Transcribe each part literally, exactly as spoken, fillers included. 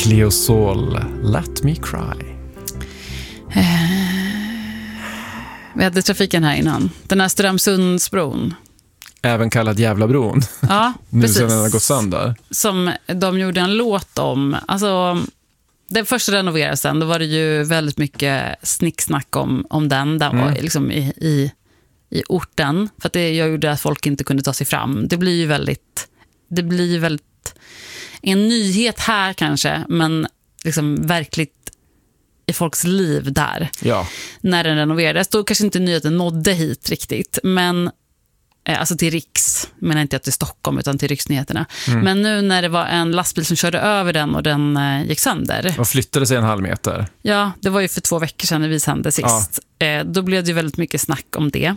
Cleo Sol, Let Me Cry. Vi hade trafiken här innan. Den här Strömsundsbron. Även kallad Jävlabron. Ja, nu precis. sen den har gått sönder. Som de gjorde en låt om. Alltså, den första renoverelsen, då var det ju väldigt mycket snicksnack om, om den. Där mm. var liksom i, i, i orten. För att det gjorde att folk inte kunde ta sig fram. Det blir ju väldigt... Det blir ju väldigt... En nyhet här kanske, men liksom verkligt i folks liv där. Ja. När den renoverades. Då kanske inte nyheten nådde hit riktigt. Men, eh, alltså till Riks. Men inte till Stockholm utan till Riksnyheterna. Mm. Men nu när det var en lastbil som körde över den och den eh, gick sönder. Och flyttade sig en halv meter. Ja, det var ju för två veckor sedan när vi sände sist. Ja. Eh, då blev det ju väldigt mycket snack om det.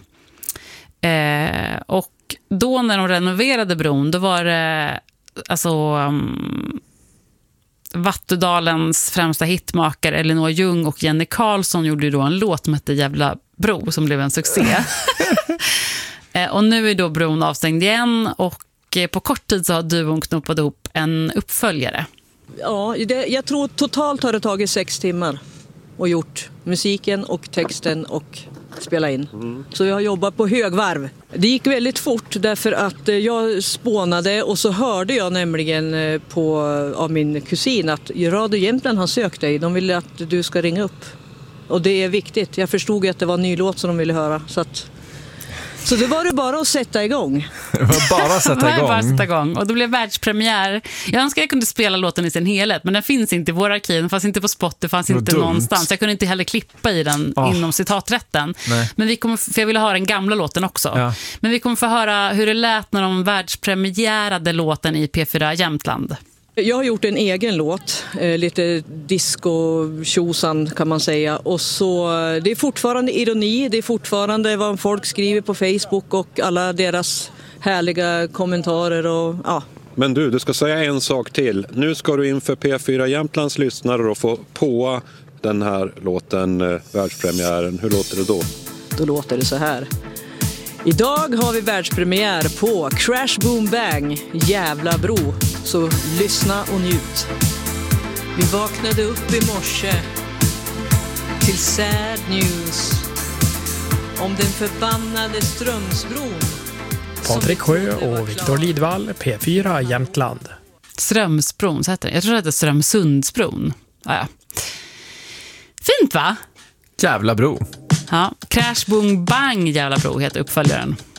Eh, och då när de renoverade bron, då var det alltså... Um, Vattudalens främsta hitmakare Elinor Ljung och Jenny Karlsson gjorde ju då en låt som hette Jävla bro som blev en succé. Och nu är då bron avstängd igen och på kort tid så har duon knoppat ihop en uppföljare. Ja, det, jag tror totalt har det tagit sex timmar och gjort musiken och texten och spela in. Mm. Så jag har jobbat på högvarv. Det gick väldigt fort därför att jag spånade och så hörde jag nämligen på, av min kusin att Radio Jämtland har sökt dig. De ville att du ska ringa upp. Och det är viktigt. Jag förstod att det var en ny låt som de ville höra. Så att Så det var det bara att sätta igång. Det var bara att sätta igång. bara sätta igång. Och det blev världspremiär. Jag önskar att jag kunde spela låten i sin helhet, men den finns inte i våra arkiv. Den fanns inte på Spotify, det fanns inte dumt. någonstans. Jag kunde inte heller klippa i den oh. inom citaträtten. Nej. Men vi kommer, för jag ville höra den gamla låten också. Ja. Men vi kommer få höra hur det lät när de världspremiärade låten i P fyra Jämtland. Jag har gjort en egen låt, eh, lite disco-tjosan kan man säga. Och så, det är fortfarande ironi, det är fortfarande vad folk skriver på Facebook och alla deras härliga kommentarer och ja. Men du, du ska säga en sak till. Nu ska du inför P fyra Jämtlands lyssnare och få på den här låten, eh, världspremiären. Hur låter det då? Då låter det så här. Idag har vi världspremiär på Crash Boom Bang, Jävla bro. Så lyssna och njut. Vi vaknade upp i morse till sad news om den förbannade Strömsbron. Patrik Sjö och Viktor Lidvall, P fyra Jämtland. Strömsbron, så heter det. Jag tror att det är Strömsundsbron. Ja, ja. Fint va? Jävla bro. Ja, Crash Boom Bang Jävla bro heter uppföljaren.